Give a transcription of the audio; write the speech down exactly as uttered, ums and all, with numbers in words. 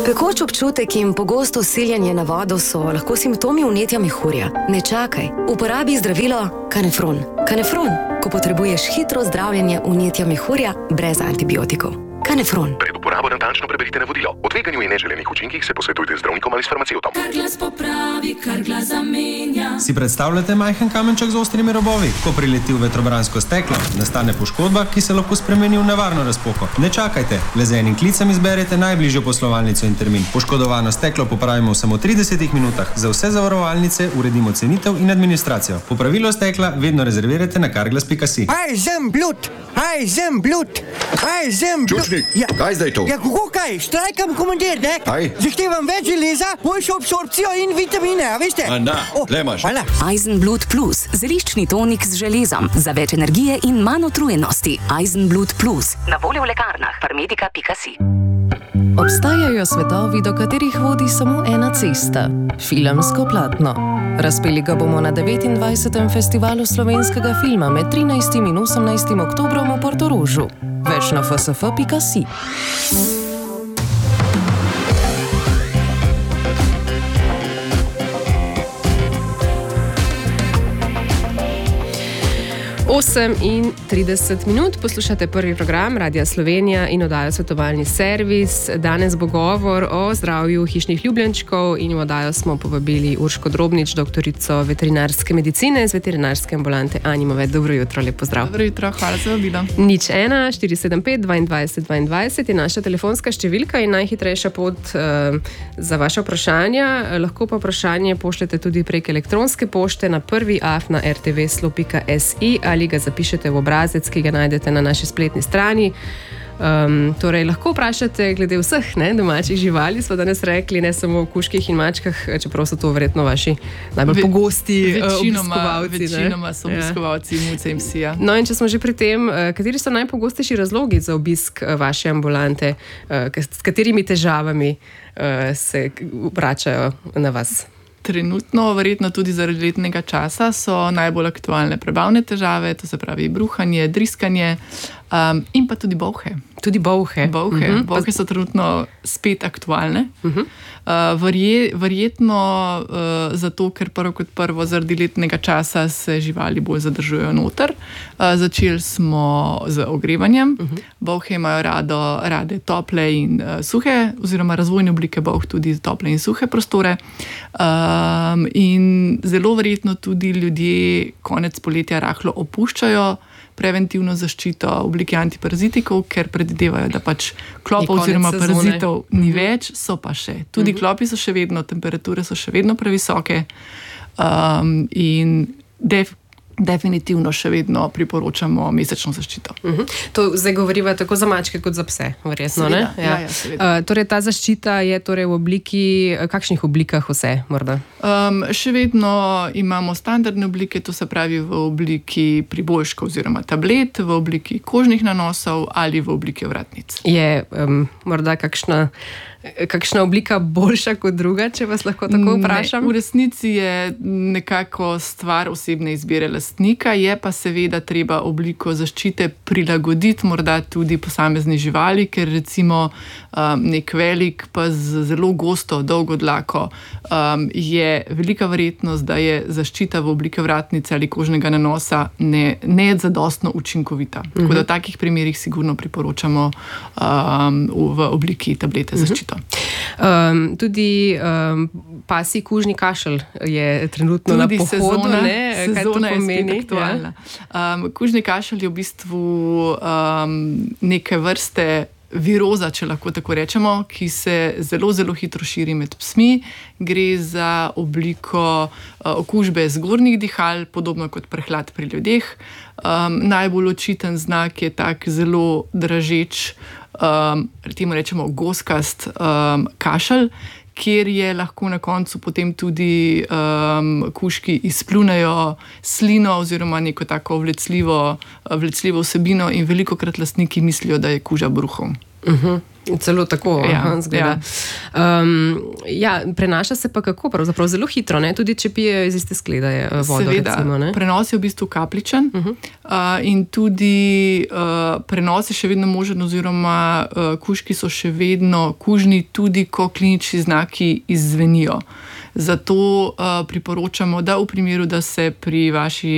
Pekoč občutek in pogosto siljanje na vodo so lahko simptomi vnetja mehurja. Ne čakaj, uporabi zdravilo Kanefron. Kanefron, ko potrebuješ hitro zdravljenje vnetja mehurja brez antibiotikov. Kanefron. Pred uporabo natančno preberite navodilo. O tveganju in neželenih učinkih se posvetujte z zdravnikom ali s farmacevtom. Carglass popravi, Carglass zamenja. Si predstavljate majhen kamenček z ostrimi robovi? Ko prileti v vetrobransko steklo, nastane poškodba, ki se lahko spremeni v nevarno razpoko. Ne čakajte, le z enim klicem izberete najbližjo poslovalnico in termin. Poškodovano steklo popravimo v samo tridesetih minutah. Za vse zavarovalnice uredimo cenitev in administracijo. Popravilo stekla vedno rezervirajte na carglass pika si. Aj, zem blut! Aj, zem blut! Aj, zem blut! Čučnik, ja. Kaj zdaj to? Ja, kako kaj? Štrajkam, komandir, ne? Kaj? Zahtevam več železa, boljšo absorpcijo in vitamine, a veste? A na, oh, le imaš. Hvala. Eisenblut Plus, zeliščni tonik z železom, za več energije in manj utrujenosti. Eisenblut Plus, na voljo v lekarnah, farmedika pika si. Obstajajo svetovi, do katerih vodi samo ena cesta. Filmsko platno. Razpeli ga bomo na devetindvajsetem festivalu slovenskega filma med trinajstim in osemnajstim oktobrom v Portorožu. Več na f s f pika si. osem in trideset minut, poslušate prvi program Radia Slovenija in oddajo Svetovalni servis. Danes bo govor o zdravju hišnih ljubljenčkov in v oddajo smo povabili Urško Drobnič, doktorico veterinarske medicine z veterinarske ambulante Animove. Dobro jutro, lepo zdrav. Dobro jutro, hvala za vabilo. Nič ena, štiri sedem pet, dvaindvajset dvaindvajset je naša telefonska številka in najhitrejša pot uh, za vaše vprašanja. Lahko pa vprašanje pošljete tudi prek elektronske pošte na prvi af na er te ve slo pika es i ali ga zapišete v obrazec, ki ga najdete na naši spletni strani. Um, torej, lahko vprašate glede vseh ne, domačih živali, smo danes rekli, ne samo v kužkih in mačkah, čeprav so to verjetno vaši najbolj Ve, pogosti večinoma, obiskovalci. Večinoma so obiskovalci ja. Muce in psija. No in če smo že pri tem, kateri so najpogostejši razlogi za obisk vaše ambulante, s katerimi težavami se vračajo na vas? Trenutno, verjetno tudi zaradi letnega časa, so najbolj aktualne prebavne težave, to se pravi bruhanje, driskanje um, in pa tudi bolhe. Tudi bolhe. Bolhe, uh-huh. bolhe so trenutno spet aktualne. Uh-huh. Uh, verje, verjetno uh, zato, ker prvo kot prvo zaradi letnega časa se živali bolj zadržujejo noter. Uh, začeli smo z ogrevanjem. Uh-huh. Bolhe imajo rado, rade tople in uh, suhe, oziroma razvojne oblike bolh tudi tople in suhe prostore. Um, in zelo verjetno tudi ljudje konec poletja rahlo opuščajo preventivno zaščito v obliki antiparazitikov, ker predvidevajo, da pač klopov oziroma parazitov ni več, so pa še. Tudi uh-huh. klopi so še vedno, temperature so še vedno previsoke um, in def, definitivno še vedno priporočamo mesečno zaščito. Uh-huh. To zdaj govoriva tako za mačke kot za pse, verjetno, seveda, ne? Ja, ja, seveda. Uh, torej, ta zaščita je torej v obliki, kakšnih oblikah vse, morda? Um, še vedno imamo standardne oblike, to se pravi v obliki priboljškov oziroma tablet, v obliki kožnih nanosov ali v obliki vratnic. Je um, morda kakšna kakšna oblika boljša kot druga, če vas lahko tako vprašam? Ne, v resnici je nekako stvar osebne izbire lastnika, je pa seveda treba obliko zaščite prilagoditi morda tudi posamezni živali, ker recimo um, nek velik pa z zelo gosto, dolgo dlako um, je velika verjetnost, da je zaščita v obliki vratnice ali kožnega nanosa ne, ne zadostno učinkovita. Uh-huh. Tako da v takih primerih sigurno priporočamo um, v obliki tablete uh-huh. zaščito. Um, tudi um, pasji kužni kašelj je trenutno tudi na pohodu, sezona, ne? Kaj to pomeni? Ja? Um, kužni kašelj je v bistvu um, neke vrste viroza, če lahko tako rečemo, ki se zelo, zelo hitro širi med psmi. Gre za obliko uh, okužbe zgornjih dihal, podobno kot prehlad pri ljudeh. Um, najbolj očiten znak je tak zelo dražeč, um, temu rečemo goskast um, kašelj, kjer je lahko na koncu potem tudi um, kužki izplunejo slino oziroma neko tako vlecljivo, vlecljivo vsebino in velikokrat lastniki mislijo, da je kuža bruhom. Uh-huh. Celo tako, Ja, aha, zgleda. Ja. Um, ja, prenaša se pa kako? Pravzaprav zelo hitro, ne? Tudi če pijejo iz iste sklede vodo. Seveda, recimo, ne? prenos je v bistvu kapljičen uh -huh. uh, in tudi uh, prenos je še vedno možen, oziroma uh, kužki so še vedno kužni, tudi ko klinični znaki izzvenijo. Zato uh, priporočamo, da v primeru, da se pri vaši